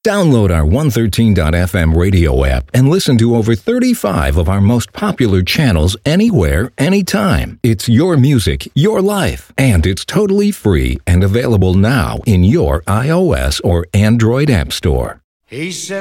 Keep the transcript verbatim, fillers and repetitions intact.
Download our one thirteen dot f m radio app and listen to over thirty-five of our most popular channels anywhere, anytime. It's your music, your life, and it's totally free and available now in your iOS or Android app store. He said